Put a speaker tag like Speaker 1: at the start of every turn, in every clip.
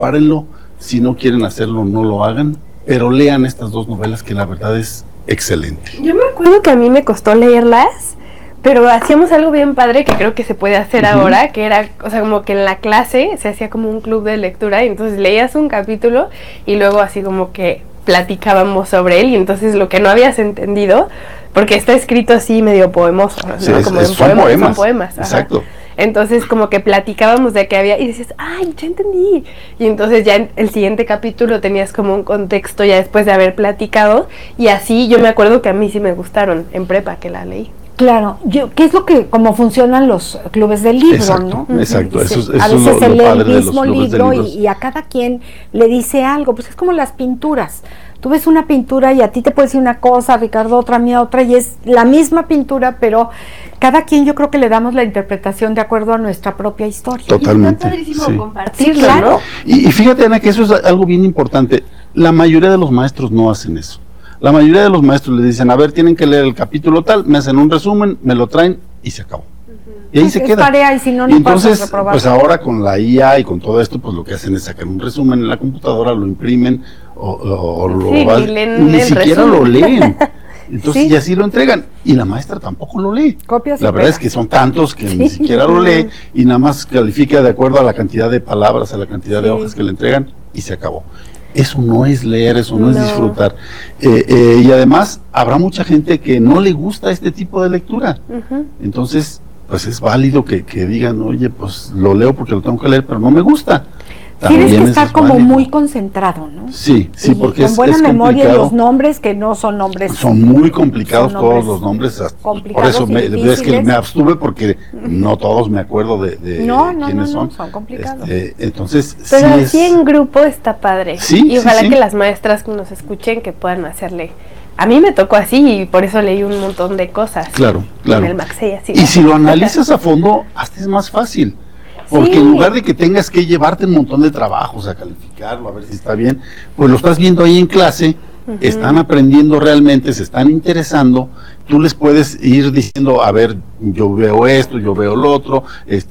Speaker 1: párenlo, si no quieren hacerlo, no lo hagan, pero lean estas dos novelas que la verdad es excelente.
Speaker 2: Yo me acuerdo que a mí me costó leerlas, pero hacíamos algo bien padre que creo que se puede hacer ahora, que era, o sea, como que en la clase se hacía como un club de lectura, y entonces leías un capítulo y luego así como que platicábamos sobre él, y entonces lo que no habías entendido, porque está escrito así medio poemoso, ¿no?
Speaker 1: Sí,
Speaker 2: Como
Speaker 1: son poemas.
Speaker 2: Ajá.
Speaker 1: Exacto.
Speaker 2: Entonces como que platicábamos de qué había y decías, ¡ay, ya entendí! Y entonces ya en el siguiente capítulo tenías como un contexto ya después de haber platicado, y así yo me acuerdo que a mí sí me gustaron en prepa que la leí.
Speaker 3: Claro, ¿qué es lo que, cómo funcionan los clubes del libro,
Speaker 1: exacto,
Speaker 3: ¿no?
Speaker 1: Exacto,
Speaker 3: Sí.
Speaker 1: eso
Speaker 3: a
Speaker 1: es
Speaker 3: veces se
Speaker 1: lo
Speaker 3: lee
Speaker 1: padre
Speaker 3: el
Speaker 1: de los
Speaker 3: mismo
Speaker 1: clubes de
Speaker 3: libro
Speaker 1: libros.
Speaker 3: y a cada quien le dice algo, pues es como las pinturas. Tú ves una pintura y a ti te puede decir una cosa, Ricardo otra, mía otra, y es la misma pintura, pero cada quien yo creo que le damos la interpretación de acuerdo a nuestra propia historia.
Speaker 1: Totalmente.
Speaker 2: Y es padrísimo
Speaker 1: Sí.
Speaker 2: compartirlo,
Speaker 3: Sí, claro.
Speaker 2: ¿no?
Speaker 1: Y fíjate, Ana, que eso es algo bien importante. La mayoría de los maestros no hacen eso. La mayoría de los maestros le dicen, a ver, tienen que leer el capítulo tal, me hacen un resumen, me lo traen y se acabó. Y ahí se queda.
Speaker 3: Tarea, y si no,
Speaker 1: Y
Speaker 3: no pasas
Speaker 1: entonces,
Speaker 3: reprobar.
Speaker 1: pues ahora con la IA y con todo esto, pues lo que hacen es sacar un resumen en la computadora, lo imprimen o
Speaker 2: Sí,
Speaker 1: lo
Speaker 2: ni leen
Speaker 1: ni
Speaker 2: el
Speaker 1: siquiera lo
Speaker 2: resumen.
Speaker 1: leen. Entonces,
Speaker 3: Sí.
Speaker 1: y así lo entregan. Y la maestra tampoco lo lee.
Speaker 3: Copias y
Speaker 1: La verdad
Speaker 3: pegas.
Speaker 1: es que son tantos que ni siquiera lo lee y nada más califica de acuerdo a la cantidad de palabras, a la cantidad de hojas que le entregan y se acabó. Eso no es leer, eso no es disfrutar. Y además, habrá mucha gente que no le gusta este tipo de lectura. Entonces, pues es válido que digan, oye, pues lo leo porque lo tengo que leer, pero no me gusta.
Speaker 3: Tienes
Speaker 1: También
Speaker 3: que
Speaker 1: eso
Speaker 3: estar
Speaker 1: es
Speaker 3: como
Speaker 1: válido.
Speaker 3: muy concentrado, ¿no?
Speaker 1: Sí,
Speaker 3: Y
Speaker 1: porque
Speaker 3: con buena
Speaker 1: es
Speaker 3: memoria en
Speaker 1: complicado.
Speaker 3: los nombres, que no son nombres.
Speaker 1: Son muy complicados
Speaker 3: son
Speaker 1: todos los nombres. Por
Speaker 3: complicados
Speaker 1: eso
Speaker 3: y
Speaker 1: es que
Speaker 3: difíciles.
Speaker 1: me abstuve porque no todos me acuerdo de quiénes son.
Speaker 3: Son complicados.
Speaker 1: Entonces,
Speaker 2: Pero
Speaker 1: sí
Speaker 2: así en grupo está padre.
Speaker 1: Sí,
Speaker 2: y ojalá
Speaker 1: sí.
Speaker 2: que las maestras que nos escuchen que puedan hacerle. A mí me tocó así y por eso leí un montón de cosas.
Speaker 1: Claro.
Speaker 2: En el Maxey así.
Speaker 1: Y si lo analizas a fondo, hasta es más fácil. Porque en lugar de que tengas que llevarte un montón de trabajos a calificarlo, a ver si está bien, pues lo estás viendo ahí en clase, están aprendiendo realmente, se están interesando, tú les puedes ir diciendo, a ver, yo veo esto, yo veo lo otro,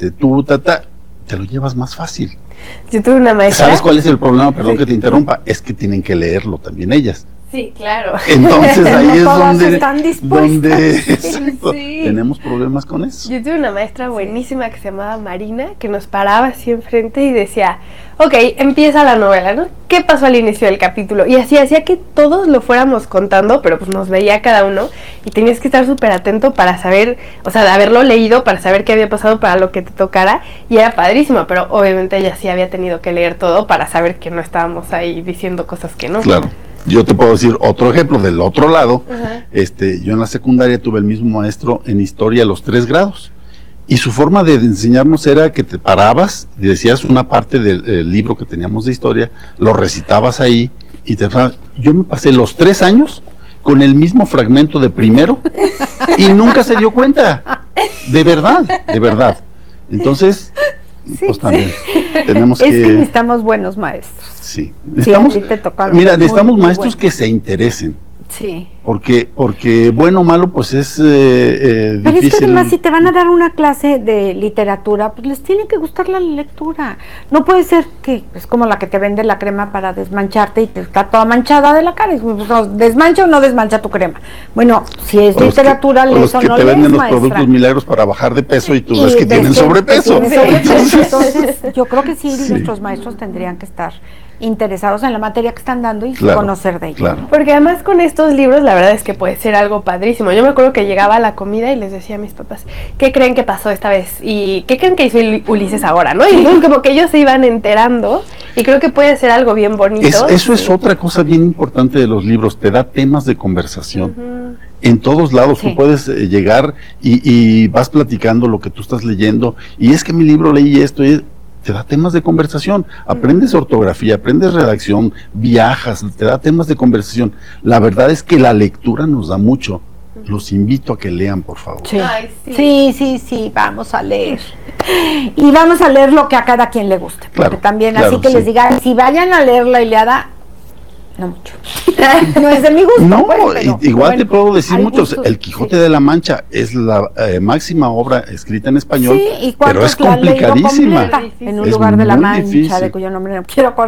Speaker 1: te lo llevas más fácil.
Speaker 2: Yo tuve una maestra.
Speaker 1: ¿Sabes cuál es el problema? Perdón que te interrumpa, es que tienen que leerlo también ellas.
Speaker 2: Sí, claro.
Speaker 1: Entonces ahí
Speaker 3: No
Speaker 1: es
Speaker 3: todas
Speaker 1: donde,
Speaker 3: están dispuestas.
Speaker 1: exacto,
Speaker 2: Sí.
Speaker 1: tenemos problemas con eso.
Speaker 2: Yo tuve una maestra buenísima que se llamaba Marina, que nos paraba así enfrente y decía, ok, empieza la novela, ¿no? ¿Qué pasó al inicio del capítulo? Y así hacía que todos lo fuéramos contando, pero pues nos veía cada uno y tenías que estar súper atento para saber, o sea, de haberlo leído, para saber qué había pasado para lo que te tocara, y era padrísimo, pero obviamente ella sí había tenido que leer todo para saber que no estábamos ahí diciendo cosas que no.
Speaker 1: Claro. Yo te puedo decir otro ejemplo del otro lado.
Speaker 2: Ajá.
Speaker 1: Yo en la secundaria tuve el mismo maestro en historia a los 3 grados. Y su forma de enseñarnos era que te parabas y decías una parte del libro que teníamos de historia, lo recitabas ahí y yo me pasé los 3 años con el mismo fragmento de primero y nunca se dio cuenta. De verdad. Entonces, pues también tenemos
Speaker 3: Es que necesitamos buenos maestros.
Speaker 1: Sí,
Speaker 3: a ti te tocaron
Speaker 1: necesitamos
Speaker 3: muy
Speaker 1: maestros
Speaker 3: buenos.
Speaker 1: que se interesen,
Speaker 3: Sí.
Speaker 1: porque bueno o malo pues es
Speaker 3: Pero
Speaker 1: difícil.
Speaker 3: es que además si te van a dar una clase de literatura, pues les tiene que gustar la lectura. No puede ser que es como la que te vende la crema para desmancharte y te está toda manchada de la cara. ¿Desmancha o no desmancha tu crema? Bueno, si es
Speaker 1: O los
Speaker 3: literatura,
Speaker 1: que, o
Speaker 3: lees
Speaker 1: los
Speaker 3: o
Speaker 1: que
Speaker 3: no
Speaker 1: te
Speaker 3: lees,
Speaker 1: venden los
Speaker 3: maestra.
Speaker 1: productos milagros para bajar de peso y tú ves que
Speaker 3: ves
Speaker 1: tienen sobrepeso.
Speaker 3: tiene sobrepeso.
Speaker 1: Entonces,
Speaker 3: Entonces, yo creo que sí,
Speaker 1: Sí.
Speaker 3: nuestros maestros tendrían que estar interesados en la materia que están dando y
Speaker 1: Claro,
Speaker 3: conocer de ella.
Speaker 1: claro.
Speaker 2: Porque además con estos libros la verdad es que puede ser algo padrísimo. Yo me acuerdo que llegaba a la comida y les decía a mis papás, ¿qué creen que pasó esta vez? ¿Y qué creen que hizo Ulises ahora? ¿No? Y entonces como que ellos se iban enterando y creo que puede ser algo bien bonito.
Speaker 1: Eso es otra cosa bien importante de los libros, te da temas de conversación. En todos lados
Speaker 3: Sí.
Speaker 1: tú puedes llegar y vas platicando lo que tú estás leyendo, y es que mi libro leí esto, y te da temas de conversación, aprendes ortografía, aprendes redacción, viajas, te da temas de conversación. La verdad es que la lectura nos da mucho. Los invito a que lean, por favor.
Speaker 3: Sí.
Speaker 2: Ay, sí.
Speaker 3: Sí, vamos a leer. Y vamos a leer lo que a cada quien le guste. Porque
Speaker 1: Claro,
Speaker 3: también
Speaker 1: claro,
Speaker 3: así que
Speaker 1: sí.
Speaker 3: les diga, si vayan a leer la Ilíada, No mucho. No es de mi gusto.
Speaker 1: No,
Speaker 3: pues, pero,
Speaker 1: igual te
Speaker 3: bueno,
Speaker 1: puedo decir
Speaker 3: hay
Speaker 1: muchos.
Speaker 3: gustos,
Speaker 1: El Quijote
Speaker 3: sí.
Speaker 1: de la Mancha es la máxima obra escrita en español,
Speaker 3: Sí, ¿y
Speaker 1: pero es
Speaker 3: cuántos la han leído
Speaker 1: complicadísima.
Speaker 3: completa en un
Speaker 1: Es
Speaker 3: lugar de la
Speaker 1: muy
Speaker 3: Mancha,
Speaker 1: difícil.
Speaker 3: de cuyo nombre no quiero acordar?